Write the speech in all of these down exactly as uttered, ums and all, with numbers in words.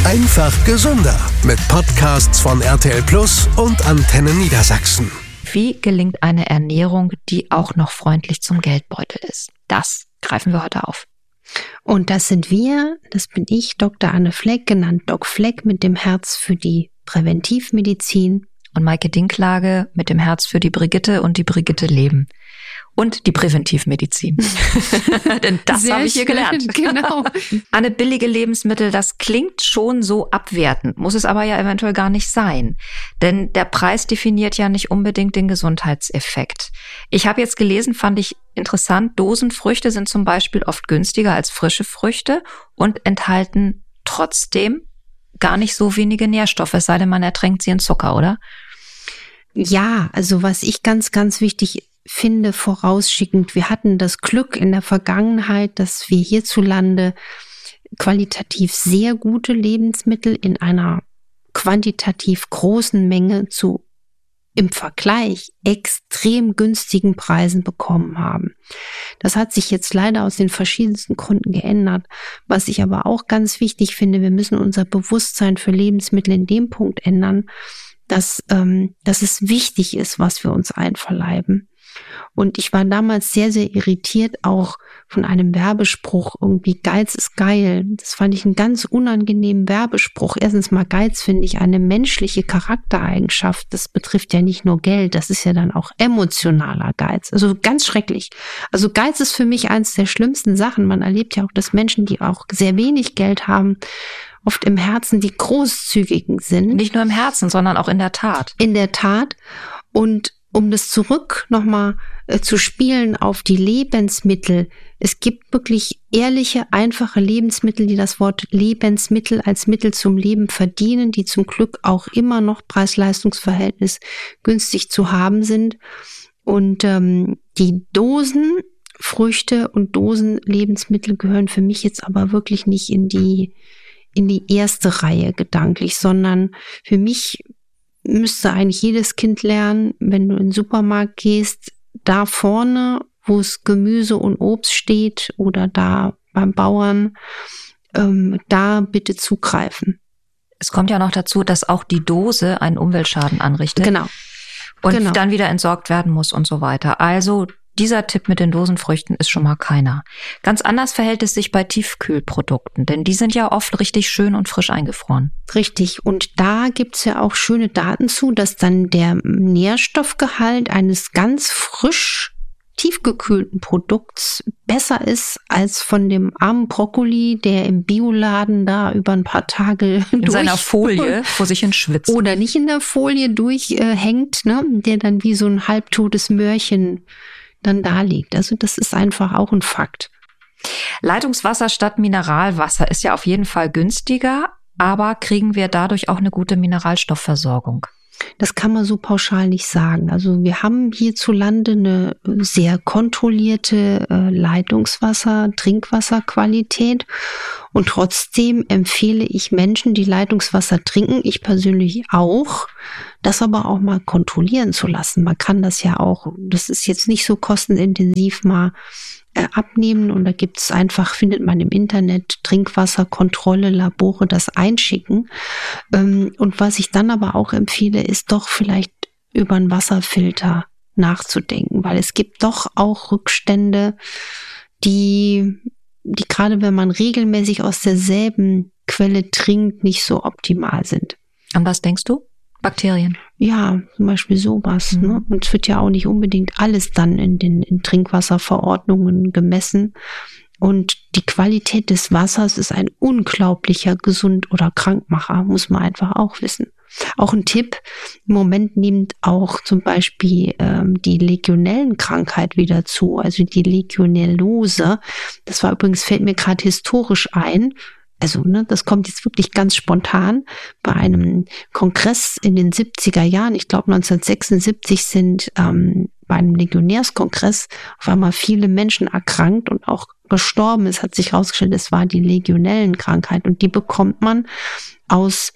Einfach gesünder mit Podcasts von R T L Plus und Antenne Niedersachsen. Wie gelingt eine Ernährung, die auch noch freundlich zum Geldbeutel ist? Das greifen wir heute auf. Und das sind wir, das bin ich, Doktor Anne Fleck, genannt Doc Fleck, mit dem Herz für die Präventivmedizin. Und Maike Dinklage mit dem Herz für die Brigitte und die Brigitte leben. Und die Präventivmedizin. Denn das habe ich hier gelernt. Genau. Anne, billige Lebensmittel, das klingt schon so abwertend, muss es aber ja eventuell gar nicht sein. Denn der Preis definiert ja nicht unbedingt den Gesundheitseffekt. Ich habe jetzt gelesen, fand ich interessant, Dosenfrüchte sind zum Beispiel oft günstiger als frische Früchte und enthalten trotzdem gar nicht so wenige Nährstoffe, es sei denn, man ertränkt sie in Zucker, oder? Ja, also was ich ganz, ganz wichtig finde, vorausschickend, wir hatten das Glück in der Vergangenheit, dass wir hierzulande qualitativ sehr gute Lebensmittel in einer quantitativ großen Menge zu im Vergleich extrem günstigen Preisen bekommen haben. Das hat sich jetzt leider aus den verschiedensten Gründen geändert. Was ich aber auch ganz wichtig finde, wir müssen unser Bewusstsein für Lebensmittel in dem Punkt ändern, dass, ähm, dass es wichtig ist, was wir uns einverleiben. Und ich war damals sehr, sehr irritiert auch von einem Werbespruch, irgendwie Geiz ist geil. Das fand ich einen ganz unangenehmen Werbespruch. Erstens mal, Geiz finde ich eine menschliche Charaktereigenschaft. Das betrifft ja nicht nur Geld, das ist ja dann auch emotionaler Geiz. Also ganz schrecklich. Also Geiz ist für mich eins der schlimmsten Sachen. Man erlebt ja auch, dass Menschen, die auch sehr wenig Geld haben, oft im Herzen die Großzügigen sind. Nicht nur im Herzen, sondern auch in der Tat. In der Tat. Und um das zurück nochmal äh, zu spielen auf die Lebensmittel. Es gibt wirklich ehrliche, einfache Lebensmittel, die das Wort Lebensmittel als Mittel zum Leben verdienen, die zum Glück auch immer noch Preis-Leistungs-Verhältnis günstig zu haben sind. Und ähm, die Dosenfrüchte und Dosenlebensmittel gehören für mich jetzt aber wirklich nicht in die in die erste Reihe gedanklich, sondern für mich müsste eigentlich jedes Kind lernen, wenn du in den Supermarkt gehst, da vorne, wo es Gemüse und Obst steht oder da beim Bauern, ähm, da bitte zugreifen. Es kommt ja noch dazu, dass auch die Dose einen Umweltschaden anrichtet. Genau. Und genau. dann wieder entsorgt werden muss und so weiter. Also dieser Tipp mit den Dosenfrüchten ist schon mal keiner. Ganz anders verhält es sich bei Tiefkühlprodukten, denn die sind ja oft richtig schön und frisch eingefroren. Richtig. Und da gibt's ja auch schöne Daten zu, dass dann der Nährstoffgehalt eines ganz frisch tiefgekühlten Produkts besser ist als von dem armen Brokkoli, der im Bioladen da über ein paar Tage in durch seiner Folie vor sich hin schwitzt. Oder nicht in der Folie durchhängt, äh, ne, der dann wie so ein halbtotes Möhrchen dann da liegt. Also das ist einfach auch ein Fakt. Leitungswasser statt Mineralwasser ist ja auf jeden Fall günstiger, aber kriegen wir dadurch auch eine gute Mineralstoffversorgung? Das kann man so pauschal nicht sagen. Also wir haben hierzulande eine sehr kontrollierte äh, Leitungswasser-, Trinkwasserqualität und trotzdem empfehle ich Menschen, die Leitungswasser trinken, ich persönlich auch, das aber auch mal kontrollieren zu lassen. Man kann das ja auch, das ist jetzt nicht so kostenintensiv, mal äh, abnehmen und da gibt es einfach, findet man im Internet, Trinkwasserkontrolle, Labore, das einschicken. Ähm, und was ich dann aber auch empfehle, ist doch vielleicht über einen Wasserfilter nachzudenken, weil es gibt doch auch Rückstände, die, die gerade wenn man regelmäßig aus derselben Quelle trinkt, nicht so optimal sind. An was denkst du? Bakterien? Ja, zum Beispiel sowas. Mhm. Ne? Und es wird ja auch nicht unbedingt alles dann in den in Trinkwasserverordnungen gemessen. Und die Qualität des Wassers ist ein unglaublicher Gesund- oder Krankmacher, muss man einfach auch wissen. Auch ein Tipp, im Moment nimmt auch zum Beispiel ähm, die Legionellenkrankheit wieder zu, also die Legionellose. Das war übrigens, fällt mir gerade historisch ein, also ne, das kommt jetzt wirklich ganz spontan, bei einem Kongress in den siebziger Jahren, ich glaube neunzehnhundertsechsundsiebzig sind ähm, bei einem Legionärskongress auf einmal viele Menschen erkrankt und auch gestorben. Es hat sich herausgestellt, es war die Legionellenkrankheit und die bekommt man aus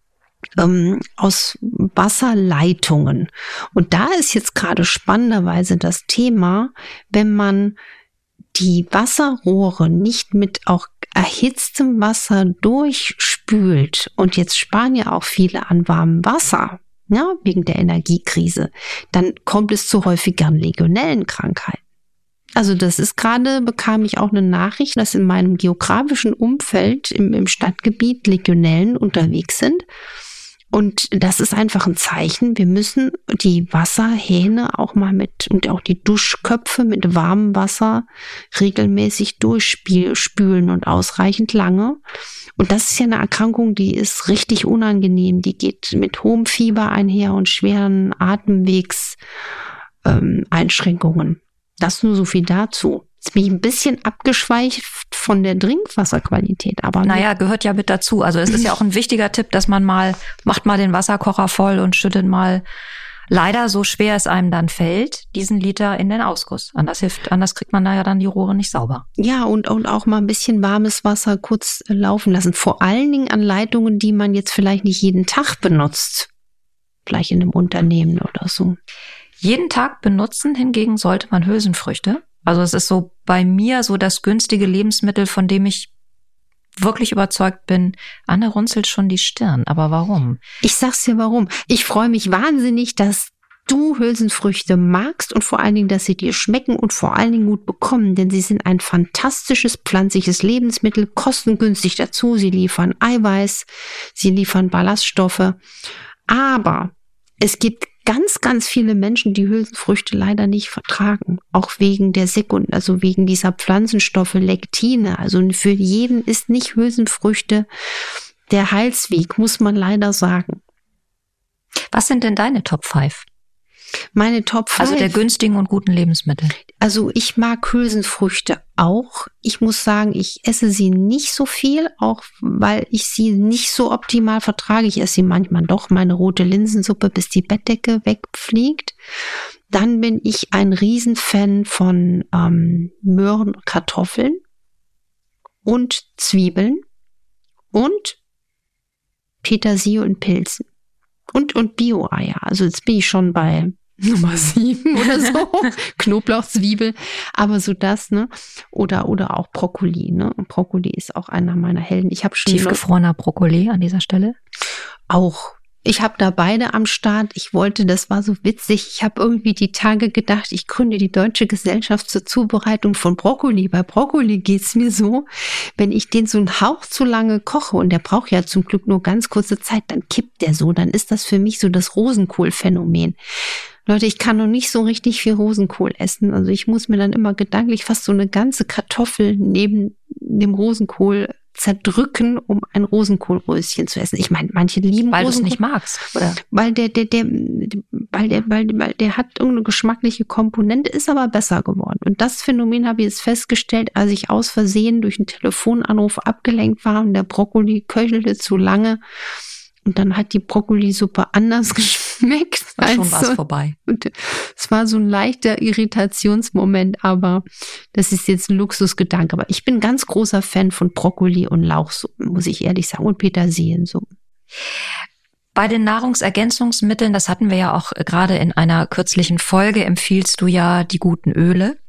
ähm, aus Wasserleitungen. Und da ist jetzt gerade spannenderweise das Thema, wenn man die Wasserrohre nicht mit auch erhitztem Wasser durchspült, spült, und jetzt sparen ja auch viele an warmem Wasser, ja, wegen der Energiekrise, dann kommt es zu häufigeren Legionellenkrankheiten. Also das ist gerade, bekam ich auch eine Nachricht, dass in meinem geografischen Umfeld im, im Stadtgebiet Legionellen unterwegs sind. Und das ist einfach ein Zeichen, wir müssen die Wasserhähne auch mal mit, und auch die Duschköpfe mit warmem Wasser regelmäßig durchspülen und ausreichend lange. Und das ist ja eine Erkrankung, die ist richtig unangenehm. Die geht mit hohem Fieber einher und schweren Atemwegseinschränkungen. Ähm, das nur so viel dazu. Jetzt bin ich ein bisschen abgeschweift von der Trinkwasserqualität, aber naja, gehört ja mit dazu. Also es ist ja auch ein wichtiger Tipp, dass man mal, macht mal den Wasserkocher voll und schüttet mal, leider so schwer es einem dann fällt, diesen Liter in den Ausguss. Anders hilft, anders kriegt man da ja dann die Rohre nicht sauber. Ja, und, und auch mal ein bisschen warmes Wasser kurz laufen lassen. Vor allen Dingen an Leitungen, die man jetzt vielleicht nicht jeden Tag benutzt. Vielleicht in einem Unternehmen oder so. Jeden Tag benutzen hingegen sollte man Hülsenfrüchte. Also es ist so bei mir so das günstige Lebensmittel, von dem ich wirklich überzeugt bin. Anne runzelt schon die Stirn. Aber warum? Ich sag's dir warum. Ich freue mich wahnsinnig, dass du Hülsenfrüchte magst und vor allen Dingen, dass sie dir schmecken und vor allen Dingen gut bekommen. Denn sie sind ein fantastisches pflanzliches Lebensmittel, kostengünstig dazu. Sie liefern Eiweiß, sie liefern Ballaststoffe. Aber es gibt ganz, ganz viele Menschen, die Hülsenfrüchte leider nicht vertragen. Auch wegen der Sekund, also wegen dieser Pflanzenstoffe, Lektine. Also für jeden ist nicht Hülsenfrüchte der Heilsweg, muss man leider sagen. Was sind denn deine Top fünf? Meine Top fünf. Also der günstigen und guten Lebensmittel. Also ich mag Hülsenfrüchte auch. Ich muss sagen, ich esse sie nicht so viel, auch weil ich sie nicht so optimal vertrage. Ich esse sie manchmal doch, meine rote Linsensuppe, bis die Bettdecke wegfliegt. Dann bin ich ein Riesenfan von ähm, Möhren und Kartoffeln und Zwiebeln und Petersilie und Pilzen. Und, und Bio-Eier. Also jetzt bin ich schon bei Nummer sieben oder so. Knoblauch, Zwiebel. Aber so das, ne? Oder, oder auch Brokkoli, ne? Und Brokkoli ist auch einer meiner Helden. Ich habe schon tiefgefrorener Brokkoli an dieser Stelle. Auch. Ich habe da beide am Start. Ich wollte, das war so witzig. Ich habe irgendwie die Tage gedacht, ich gründe die Deutsche Gesellschaft zur Zubereitung von Brokkoli. Bei Brokkoli geht's mir so, wenn ich den so einen Hauch zu lange koche, und der braucht ja zum Glück nur ganz kurze Zeit, dann kippt der so. Dann ist das für mich so das Rosenkohl-Phänomen. Leute, ich kann noch nicht so richtig viel Rosenkohl essen. Also ich muss mir dann immer gedanklich fast so eine ganze Kartoffel neben dem Rosenkohl zerdrücken, um ein Rosenkohlröschen zu essen. Ich meine, manche lieben weil Rosenkohl. Weil du es nicht magst, oder? Weil der, der, der, weil der, weil, weil der hat irgendeine geschmackliche Komponente, ist aber besser geworden. Und das Phänomen habe ich jetzt festgestellt, als ich aus Versehen durch einen Telefonanruf abgelenkt war und der Brokkoli köchelte zu lange. Und dann hat die Brokkolisuppe anders geschmeckt. War schon was vorbei. Es war so ein leichter Irritationsmoment, aber das ist jetzt ein Luxusgedanke. Aber ich bin ganz großer Fan von Brokkoli und Lauchsuppen, muss ich ehrlich sagen, und Petersiliensuppen. Bei den Nahrungsergänzungsmitteln, das hatten wir ja auch gerade in einer kürzlichen Folge, empfiehlst du ja die guten Öle.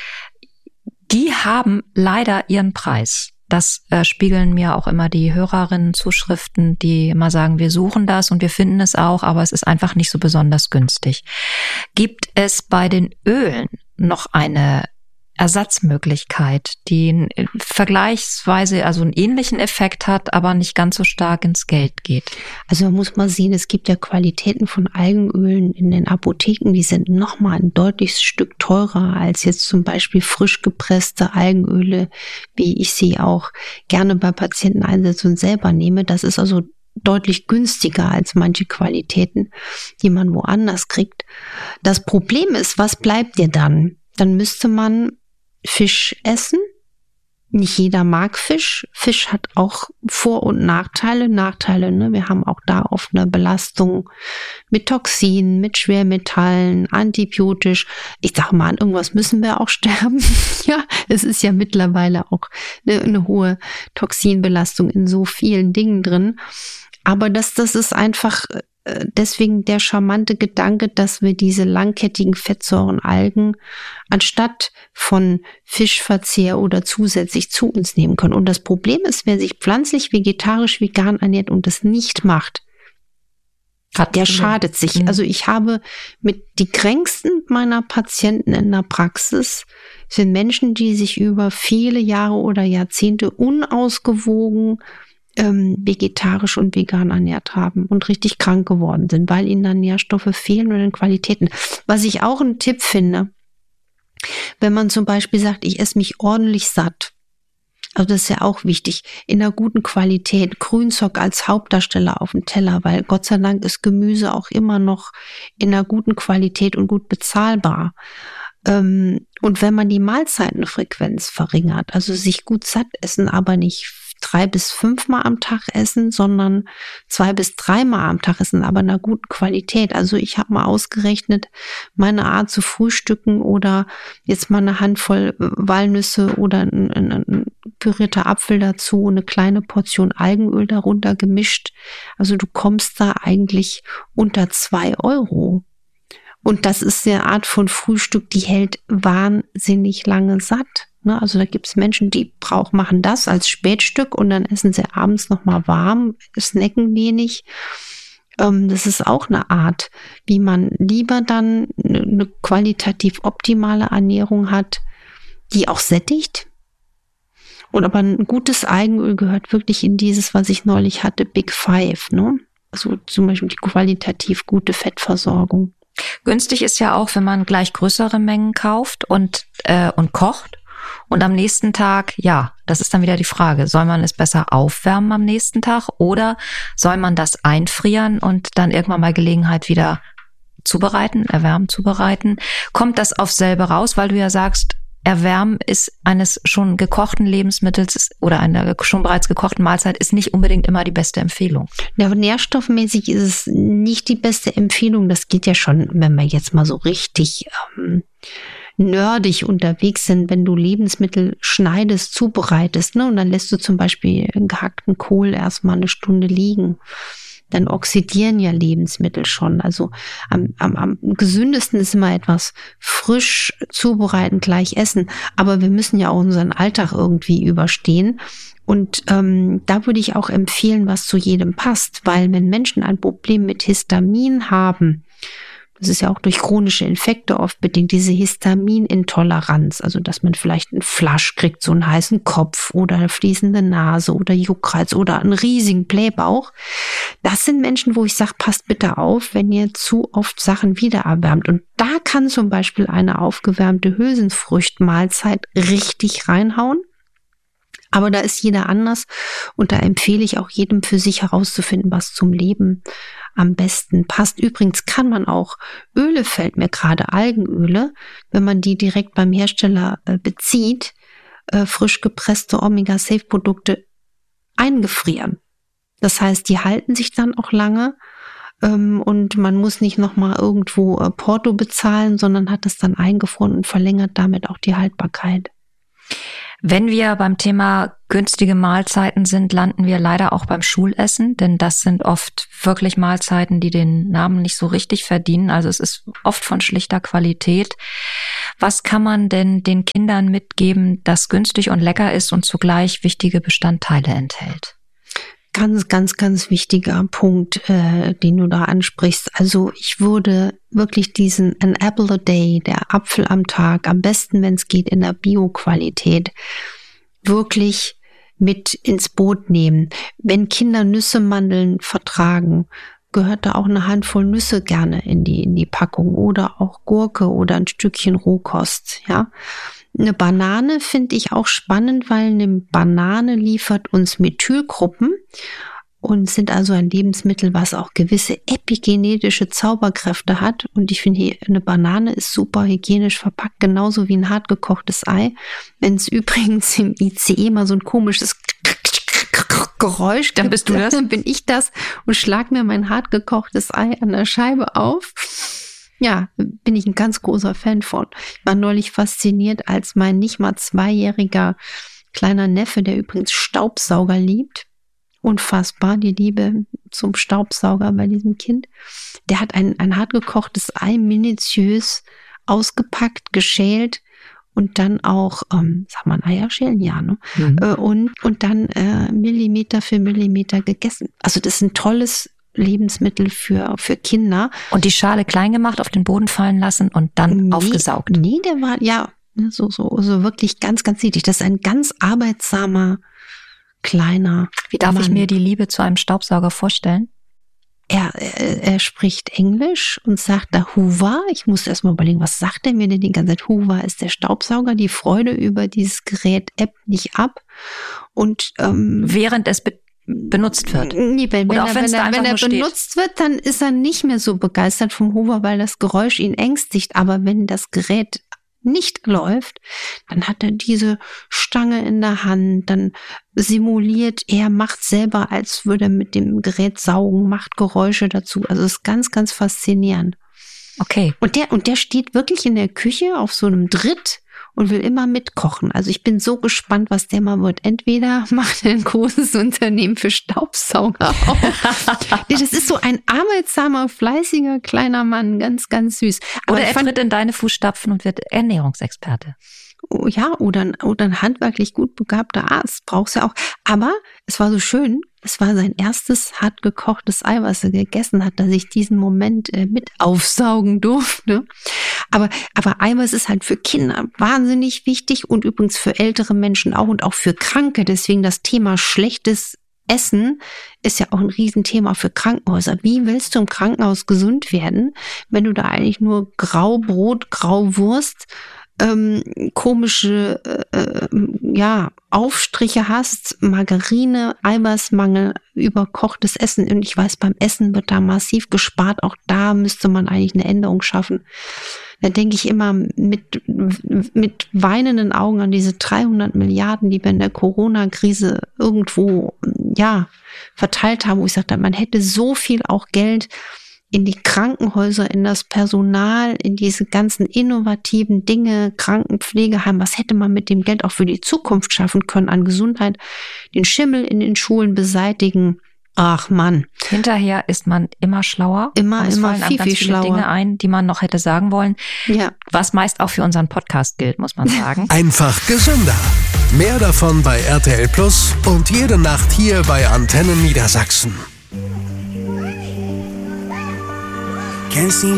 Die haben leider ihren Preis. Das äh, spiegeln mir auch immer die Hörerinnen-Zuschriften, die immer sagen, wir suchen das und wir finden es auch, aber es ist einfach nicht so besonders günstig. Gibt es bei den Ölen noch eine Ersatzmöglichkeit, die einen vergleichsweise, also einen ähnlichen Effekt hat, aber nicht ganz so stark ins Geld geht? Also man muss mal sehen, es gibt ja Qualitäten von Algenölen in den Apotheken, die sind nochmal ein deutliches Stück teurer als jetzt zum Beispiel frisch gepresste Algenöle, wie ich sie auch gerne bei Patienten einsetze und selber nehme. Das ist also deutlich günstiger als manche Qualitäten, die man woanders kriegt. Das Problem ist, was bleibt dir dann? Dann müsste man Fisch essen. Nicht jeder mag Fisch. Fisch hat auch Vor- und Nachteile. Nachteile, ne? Wir haben auch da oft eine Belastung mit Toxinen, mit Schwermetallen, antibiotisch. Ich sage mal, an irgendwas müssen wir auch sterben. Ja, es ist ja mittlerweile auch eine, eine hohe Toxinbelastung in so vielen Dingen drin. Aber das, das ist einfach deswegen der charmante Gedanke, dass wir diese langkettigen Fettsäuren Algen anstatt von Fischverzehr oder zusätzlich zu uns nehmen können. Und das Problem ist, wer sich pflanzlich, vegetarisch, vegan ernährt und das nicht macht, Hat der schadet sich. Mhm. Also ich habe mit die kränksten meiner Patienten in der Praxis sind Menschen, die sich über viele Jahre oder Jahrzehnte unausgewogen ähm, vegetarisch und vegan ernährt haben und richtig krank geworden sind, weil ihnen dann Nährstoffe fehlen oder in Qualitäten. Was ich auch einen Tipp finde, wenn man zum Beispiel sagt, ich esse mich ordentlich satt, also das ist ja auch wichtig, in einer guten Qualität, Grünzeug als Hauptdarsteller auf dem Teller, weil Gott sei Dank ist Gemüse auch immer noch in einer guten Qualität und gut bezahlbar. Und wenn man die Mahlzeitenfrequenz verringert, also sich gut satt essen, aber nicht drei bis fünfmal am Tag essen, sondern zwei bis dreimal am Tag essen, aber in einer guten Qualität. Also ich habe mal ausgerechnet, meine Art zu frühstücken oder jetzt mal eine Handvoll Walnüsse oder ein, ein, ein pürierter Apfel dazu, eine kleine Portion Algenöl darunter gemischt. Also du kommst da eigentlich unter zwei Euro. Und das ist eine Art von Frühstück, die hält wahnsinnig lange satt. Also da gibt es Menschen, die brauchen, machen das als Spätstück und dann essen sie abends nochmal warm, snacken wenig. Das ist auch eine Art, wie man lieber dann eine qualitativ optimale Ernährung hat, die auch sättigt. Und aber ein gutes Algenöl gehört wirklich in dieses, was ich neulich hatte, Big Five. Ne? Also zum Beispiel die qualitativ gute Fettversorgung. Günstig ist ja auch, wenn man gleich größere Mengen kauft und, äh, und kocht. Und am nächsten Tag, ja, das ist dann wieder die Frage, soll man es besser aufwärmen am nächsten Tag oder soll man das einfrieren und dann irgendwann mal Gelegenheit wieder zubereiten, erwärmen, zubereiten? Kommt das auf selbe raus, weil du ja sagst, Erwärmen ist eines schon gekochten Lebensmittels oder einer schon bereits gekochten Mahlzeit ist nicht unbedingt immer die beste Empfehlung. Ja, nährstoffmäßig ist es nicht die beste Empfehlung. Das geht ja schon, wenn wir jetzt mal so richtig ähm, nerdig unterwegs sind, wenn du Lebensmittel schneidest, zubereitest, ne, und dann lässt du zum Beispiel einen gehackten Kohl erstmal eine Stunde liegen. Dann oxidieren ja Lebensmittel schon. Also am, am, am gesündesten ist immer etwas frisch zubereiten, gleich essen. Aber wir müssen ja auch unseren Alltag irgendwie überstehen. Und ähm, da würde ich auch empfehlen, was zu jedem passt. Weil wenn Menschen ein Problem mit Histamin haben, das ist ja auch durch chronische Infekte oft bedingt, diese Histaminintoleranz, also dass man vielleicht einen Flasch kriegt, so einen heißen Kopf oder eine fließende Nase oder Juckreiz oder einen riesigen Blähbauch. Das sind Menschen, wo ich sage, passt bitte auf, wenn ihr zu oft Sachen wiedererwärmt. Und da kann zum Beispiel eine aufgewärmte Hülsenfrüchtmahlzeit richtig reinhauen. Aber da ist jeder anders und da empfehle ich auch jedem für sich herauszufinden, was zum Leben am besten passt. Übrigens kann man auch Öle, fällt mir gerade Algenöle, wenn man die direkt beim Hersteller äh, bezieht, äh, frisch gepresste Omega-Safe-Produkte eingefrieren. Das heißt, die halten sich dann auch lange ähm, und man muss nicht nochmal irgendwo äh, Porto bezahlen, sondern hat es dann eingefroren und verlängert damit auch die Haltbarkeit. Wenn wir beim Thema günstige Mahlzeiten sind, landen wir leider auch beim Schulessen, denn das sind oft wirklich Mahlzeiten, die den Namen nicht so richtig verdienen. Also es ist oft von schlichter Qualität. Was kann man denn den Kindern mitgeben, das günstig und lecker ist und zugleich wichtige Bestandteile enthält? Ganz, ganz, ganz wichtiger Punkt, äh, den du da ansprichst. Also ich würde wirklich diesen An Apple a Day, der Apfel am Tag, am besten, wenn es geht, in der Bio-Qualität, wirklich mit ins Boot nehmen. Wenn Kinder Nüsse, Mandeln vertragen, gehört da auch eine Handvoll Nüsse gerne in die, in die Packung oder auch Gurke oder ein Stückchen Rohkost, ja. Eine Banane finde ich auch spannend, weil eine Banane liefert uns Methylgruppen und sind also ein Lebensmittel, was auch gewisse epigenetische Zauberkräfte hat. Und ich finde, eine Banane ist super hygienisch verpackt, genauso wie ein hartgekochtes Ei. Wenn es übrigens im I C E mal so ein komisches Geräusch, dann bist du das, dann bin ich das und schlag mir mein hartgekochtes Ei an der Scheibe auf. Ja, bin ich ein ganz großer Fan von. Ich war neulich fasziniert, als mein nicht mal zweijähriger kleiner Neffe, der übrigens Staubsauger liebt, unfassbar, die Liebe zum Staubsauger bei diesem Kind. Der hat ein, ein hartgekochtes Ei minutiös ausgepackt, geschält und dann auch, ähm, sag mal, Eier schälen, ja, ne? Mhm. Äh, und, und dann äh, Millimeter für Millimeter gegessen. Also das ist ein tolles Lebensmittel für, für Kinder. Und die Schale klein gemacht, auf den Boden fallen lassen und dann nee, aufgesaugt. Nee, der war, ja, so, so, so wirklich ganz, ganz niedlich. Das ist ein ganz arbeitsamer, kleiner Wie darf Mann. ich mir die Liebe zu einem Staubsauger vorstellen? Er, er, er spricht Englisch und sagt da Hoover. Ich musste erst mal überlegen, was sagt er mir denn die ganze Zeit? Hoover ist der Staubsauger. Die Freude über dieses Gerät ebbt nicht ab. Und ähm, während es be- benutzt wird. Nee, wenn, wenn er, wenn er, wenn er benutzt wird, dann ist er nicht mehr so begeistert vom Hoover, weil das Geräusch ihn ängstigt. Aber wenn das Gerät nicht läuft, dann hat er diese Stange in der Hand, dann simuliert er, macht selber, als würde er mit dem Gerät saugen, macht Geräusche dazu. Also es ist ganz, ganz faszinierend. Okay. Und der, und der steht wirklich in der Küche auf so einem Dritt und will immer mitkochen. Also ich bin so gespannt, was der mal wird. Entweder macht er ein großes Unternehmen für Staubsauger auf. Das ist so ein arbeitsamer, fleißiger, kleiner Mann, ganz, ganz süß. Aber oder er tritt in deine Fußstapfen und wird Ernährungsexperte. Oh, ja, oder, oder ein handwerklich gut begabter Arzt, brauchst du ja auch. Aber es war so schön, es war sein erstes hart gekochtes Ei, was er gegessen hat, dass ich diesen Moment äh, mit aufsaugen durfte. Aber, aber Eiweiß ist halt für Kinder wahnsinnig wichtig und übrigens für ältere Menschen auch und auch für Kranke. Deswegen das Thema schlechtes Essen ist ja auch ein Riesenthema für Krankenhäuser. Wie willst du im Krankenhaus gesund werden, wenn du da eigentlich nur Graubrot, Grauwurst, ähm, komische äh, ja Aufstriche hast, Margarine, Eiweißmangel, überkochtes Essen. Und ich weiß, beim Essen wird da massiv gespart. Auch da müsste man eigentlich eine Änderung schaffen. Da denke ich immer mit, mit weinenden Augen an diese dreihundert Milliarden, die wir in der Corona-Krise irgendwo, ja, verteilt haben, wo ich sagte, man hätte so viel auch Geld in die Krankenhäuser, in das Personal, in diese ganzen innovativen Dinge, Krankenpflegeheim. Was hätte man mit dem Geld auch für die Zukunft schaffen können an Gesundheit? Den Schimmel in den Schulen beseitigen. Ach Mann. Hinterher ist man immer schlauer. Immer, es immer fallen viel, einem ganz viel viele schlauer. Dinge ein, die man noch hätte sagen wollen. Ja. Was meist auch für unseren Podcast gilt, muss man sagen. Einfach gesünder. Mehr davon bei R T L Plus und jede Nacht hier bei Antenne Niedersachsen. Can't seem